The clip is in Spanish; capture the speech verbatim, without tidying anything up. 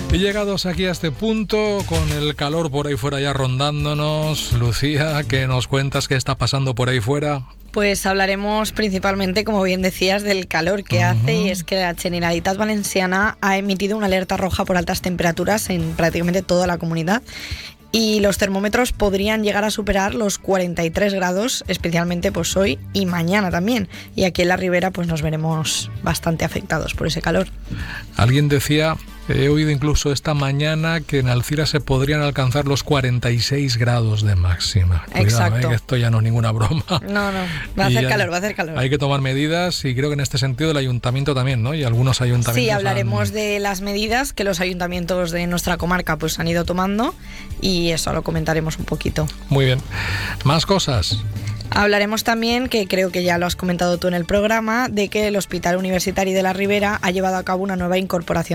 Y llegados aquí a este punto, con el calor por ahí fuera ya rondándonos, Lucía, ¿qué nos cuentas? ¿Qué está pasando por ahí fuera? Pues hablaremos principalmente, como bien decías, del calor que uh-huh. hace, y es que la Generalitat Valenciana ha emitido una alerta roja por altas temperaturas en prácticamente toda la comunidad. Y los termómetros podrían llegar a superar los cuarenta y tres grados, especialmente pues hoy y mañana también. Y aquí en la Ribera pues nos veremos bastante afectados por ese calor. Alguien decía, he oído incluso esta mañana, que en Alcira se podrían alcanzar los cuarenta y seis grados de máxima. Exacto. Cuidado, ¿eh? Que esto ya no es ninguna broma. No, no, va a hacer calor, va a hacer calor. Hay que tomar medidas, y creo que en este sentido el ayuntamiento también, ¿no? Y algunos ayuntamientos. Sí, hablaremos han... de las medidas que los ayuntamientos de nuestra comarca pues han ido tomando, y eso lo comentaremos un poquito. Muy bien. Más cosas. Hablaremos también, que creo que ya lo has comentado tú en el programa, de que el Hospital Universitario de la Ribera ha llevado a cabo una nueva incorporación